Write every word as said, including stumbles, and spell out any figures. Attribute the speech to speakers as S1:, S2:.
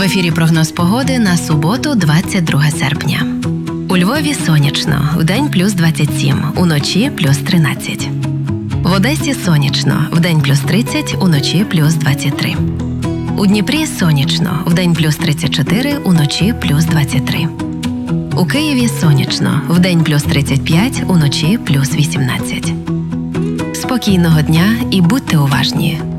S1: ефірі прогноз погоди на суботу, двадцять друге серпня. У Львові сонячно, вдень плюс двадцять сім, уночі плюс тринадцять. В Одесі сонячно, вдень плюс тридцять, уночі плюс двадцять три. У Дніпрі сонячно, вдень плюс тридцять чотири, уночі плюс двадцять три. У Києві сонячно, вдень плюс тридцять п'ять, уночі плюс вісімнадцять. Спокійного дня і будьте уважні.